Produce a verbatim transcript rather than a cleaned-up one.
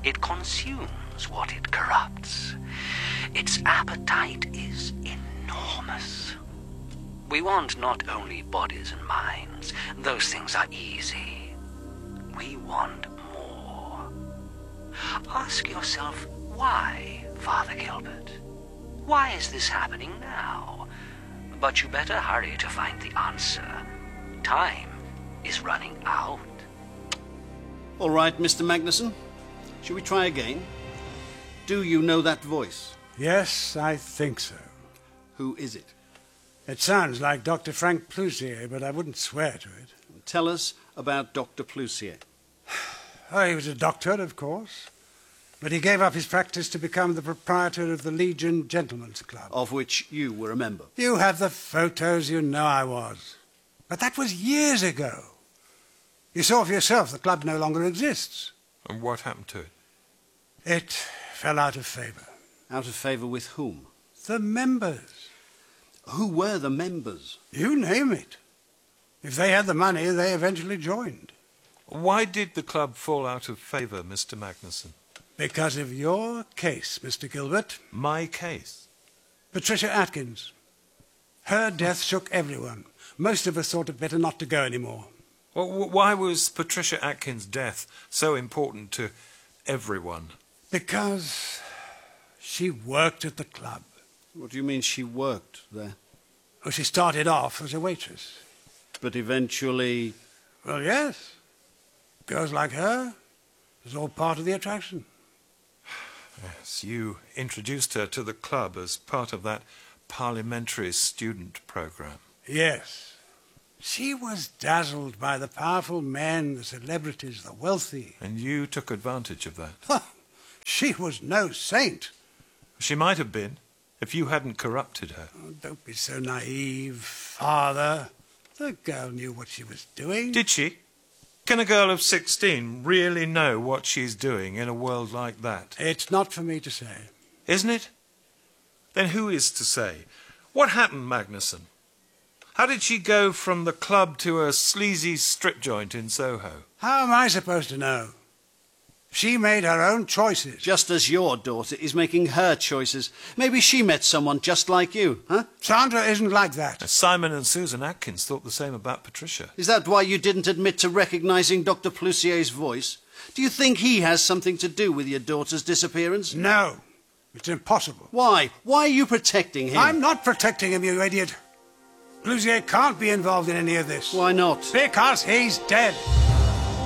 It consumes what it corrupts. Its appetite is enormous. We want not only bodies and minds. Those things are easy. We want more. Ask yourself why, Father Gilbert. Why is this happening now? But you better hurry to find the answer. Time is running out. All right, Mister Magnuson. Shall we try again? Do you know that voice? Yes, I think so. Who is it? It sounds like Doctor Frank Ploussier, but I wouldn't swear to it. Tell us about Doctor Ploussier. Oh, he was a doctor, of course. But he gave up his practice to become the proprietor of the Legion Gentlemen's Club. Of which you were a member. You have the photos, you know I was. But that was years ago. You saw for yourself the club no longer exists. And what happened to it? It fell out of favour. Out of favour with whom? The members. Who were the members? You name it. If they had the money, they eventually joined. Why did the club fall out of favour, Mister Magnuson? Because of your case, Mister Gilbert. My case? Patricia Atkins. Her death shook everyone. Most of us thought it better not to go anymore. Well, why was Patricia Atkins' death so important to everyone? Because she worked at the club. What do you mean she worked there? Well, she started off as a waitress. But eventually... Well, yes. Girls like her, it was all part of the attraction. Yes, you introduced her to the club as part of that parliamentary student program. Yes. She was dazzled by the powerful men, the celebrities, the wealthy. And you took advantage of that? She was no saint. She might have been, if you hadn't corrupted her. Oh, don't be so naive, Father. The girl knew what she was doing. Did she? Can a girl of sixteen really know what she's doing in a world like that? It's not for me to say. Isn't it? Then who is to say? What happened, Magnuson? How did she go from the club to a sleazy strip joint in Soho? How am I supposed to know? She made her own choices. Just as your daughter is making her choices. Maybe she met someone just like you, huh? Sandra isn't like that. Simon and Susan Atkins thought the same about Patricia. Is that why you didn't admit to recognising Doctor Ploussier's voice? Do you think he has something to do with your daughter's disappearance? No. It's impossible. Why? Why are you protecting him? I'm not protecting him, you idiot. Ploussier can't be involved in any of this. Why not? Because he's dead.